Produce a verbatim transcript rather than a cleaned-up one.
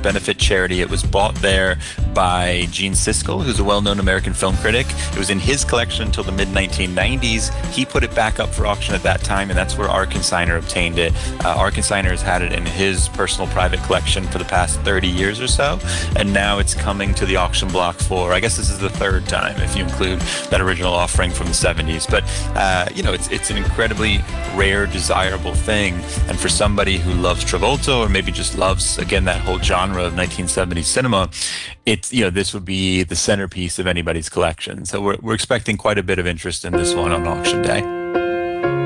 benefit charity. It was bought there by Gene Siskel, who's a well-known American film critic. It was in his collection until the mid nineteen nineties. He put it back up for auction at that time, and that's where R. Consigner obtained it. Uh, R. Consigner has had it in his personal private collection for the past thirty years or so, and now it's coming to the auction block for, I guess this is the third time if you include that original offering from the seventies. But, uh, you know, it's it's an incredibly rare, desirable thing, and for somebody who loves Travolta or maybe just loves, again, that whole genre of nineteen seventies cinema, it's, you know, this would be the centerpiece of anybody's collection. So we're, we're expecting quite a bit of interest in this one on auction day.